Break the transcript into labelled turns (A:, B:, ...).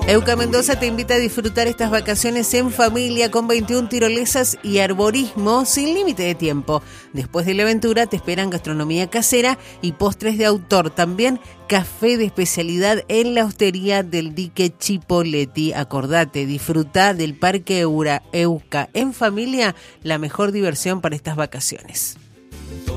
A: Euca Mendoza te invita a disfrutar estas vacaciones en familia con 21 tirolesas y arborismo sin límite de tiempo. Después de la aventura te esperan gastronomía casera y postres de autor. También café de especialidad en la hostería del Dique Chipoleti. Acordate, disfruta del Parque Euca en familia, la mejor diversión para estas vacaciones.